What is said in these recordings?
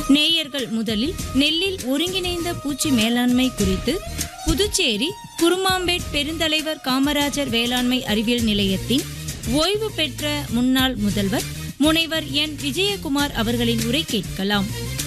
நேயர்கள் முதலில் நெல்லில் ஒருங்கிணைந்த பூச்சி மேலாண்மை குறித்து புதுச்சேரி குருமாம்பேட் பெருந்தலைவர் காமராஜர் வேளாண்மை அறிவியல் நிலையத்தின் ஓய்வு பெற்ற முன்னாள் முதல்வர் முனைவர் என் விஜயகுமார் அவர்களின் உரை கேட்கலாம்.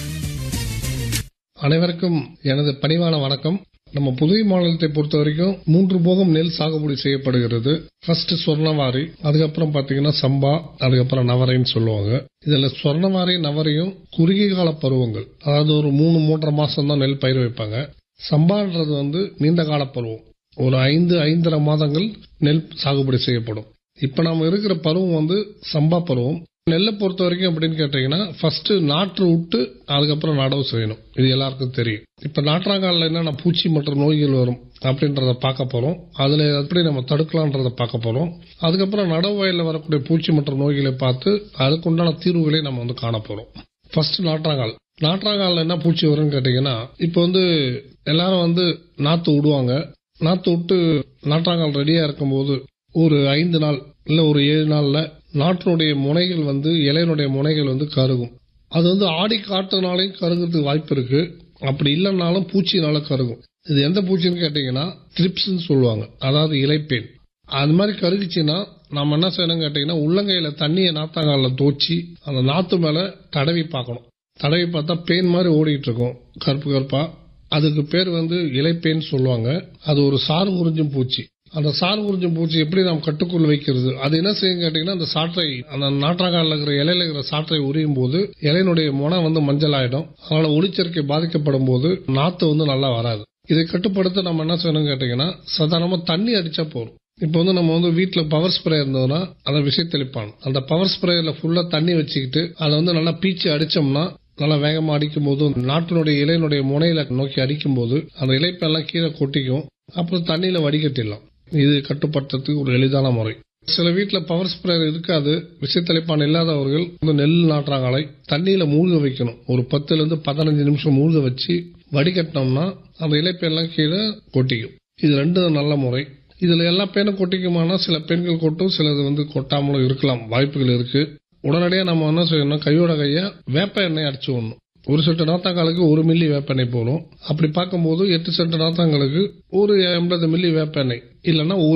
அனைவருக்கும் எனது பணிவான வணக்கம். நம்ம புதுவை மாநிலத்தை பொறுத்த வரைக்கும் 3 போகம் நெல் சாகுபடி செய்யப்படுகிறது. ஃபர்ஸ்ட் சொர்ணவாரி, அதுக்கப்புறம் பாத்தீங்கன்னா சம்பா, அதுக்கப்புறம் நவரைன்னு சொல்லுவாங்க. இதுல சொர்ணவாரி நவரையும் குறுகிய கால பருவங்கள், அதாவது ஒரு 3-3.5 மாசம் தான் நெல் பயிர் வைப்பாங்க. சம்பான்றது நீண்ட கால பருவம், ஒரு 5-5.5 மாதங்கள் நெல் சாகுபடி செய்யப்படும். இப்ப நாம இருக்கிற பருவம் சம்பா பருவம். நெல்லை பொறுத்த வரைக்கும் அப்படின்னு கேட்டீங்கன்னா ஃபர்ஸ்ட் நாற்று விட்டு அதுக்கப்புறம் நடவு செய்யணும். இது எல்லாருக்கும் தெரியும். இப்ப நாற்றாங்கால என்னென்ன பூச்சி மற்றும் நோய்கள் வரும் அப்படின்றத பார்க்க போறோம். அதுல எப்படி நம்ம தடுக்கலாம்ன்றத பார்க்க போறோம். அதுக்கப்புறம் நடவு வயல்ல வரக்கூடிய பூச்சி மற்றும் நோய்களை பார்த்து அதுக்குண்டான தீர்வுகளை நம்ம காண போறோம். ஃபர்ஸ்ட் நாற்றாங்கால். நாற்றாங்கால என்ன பூச்சி வரும்னு கேட்டீங்கன்னா, இப்ப எல்லாரும் நாத்து விடுவாங்க. நாத்து விட்டு நாற்றாங்கால் ரெடியா இருக்கும்போது ஒரு 5 நாள் இல்ல ஒரு 7 நாள்ல நாட்டினுடைய முனைகள் இலையினுடைய முனைகள் கருகும். அது ஆடி காட்டுனாலையும் கருகிறதுக்கு வாய்ப்பு இருக்கு. அப்படி இல்லைன்னாலும் பூச்சினால கருகும். இது எந்த பூச்சின்னு கேட்டீங்கன்னா த்ரிப்ஸ்ன்னு சொல்லுவாங்க, அதாவது இலைப்பேன். அது மாதிரி கருகிச்சுன்னா நம்ம என்ன செய்யணும் கேட்டீங்கன்னா, உள்ளங்கையில தண்ணியை நாத்தாங்கால தோச்சி அந்த நாத்து மேல தடவி பார்க்கணும். தடவி பார்த்தா பேன் மாதிரி ஓடிட்டு இருக்கும், கருப்பு கருப்பா. அதுக்கு பேர் இலைப்பேன் சொல்லுவாங்க. அது ஒரு சாறு உறிஞ்சும் பூச்சி. அந்த சாறு உறிஞ்சும் பூச்சி எப்படி நாம் கட்டுக்குள் வைக்கிறது, அது என்ன செய்யும் கேட்டீங்கன்னா, அந்த சாற்றை, அந்த நாற்றாங்கால இருக்கிற இலையில இருக்கிற சாற்றை உரியும் போது இலையினுடைய முனை மஞ்சள் ஆயிடும். அதனால ஒளிச்சேர்க்கை பாதிக்கப்படும் போது நாத்து நல்லா வராது. இதை கட்டுப்படுத்த நம்ம என்ன செய்யணும் கேட்டீங்கன்னா, சாதாரணமா தண்ணி அடிச்சா போதும். இப்ப நம்ம வீட்டுல பவர் ஸ்ப்ரே இருந்ததுன்னா அதை விசை தெளிப்பான். அந்த பவர் ஸ்ப்ரேல ஃபுல்லா தண்ணி வச்சுக்கிட்டு அதை நல்லா பீச்சு அடிச்சோம்னா, நல்லா வேகமா அடிக்கும் போது நாட்டினுடைய இலையினுடைய முனையில நோக்கி அடிக்கும் போது அந்த இலைப்பெல்லாம் கீழே கொட்டிக்கும். அப்புறம் தண்ணியில வடிகட்டிடலாம். இது கட்டுப்படுத்துறதுக்கு ஒரு எளிதான முறை. சில வீட்டுல பவர் ஸ்ப்ரே இருக்காது, விசை தெளிப்பான் இல்லாதவர்கள் நெல் நாற்றாங்காலை தண்ணியில மூழ்க வைக்கணும். ஒரு 10-15 நிமிஷம் மூழ்க வச்சு வடிகட்டினோம்னா அந்த இலைப்பெல்லாம் கீழே கொட்டிக்கும். இது 2 நல்ல முறை. இதுல எல்லா பேனும் கொட்டிக்குமானா சில பெண்கள் கொட்டும், சிலது கொட்டாமலும் இருக்கலாம், வாய்ப்புகள் இருக்கு. உடனடியாக நம்ம என்ன செய்யணும், கையோட கையா வேப்ப எண்ணெய் அடிச்சு விடணும். ஒரு செட்டு நாத்தாங்காலுக்கு 1 மில்லி வேப்பெண்ணெய் போடும். அப்படி பார்க்கும்போது 8 செட்டு நாத்தாங்களுக்கு ஒரு 80 மில்லி வேப்பெண்ணெய் இல்லைன்னா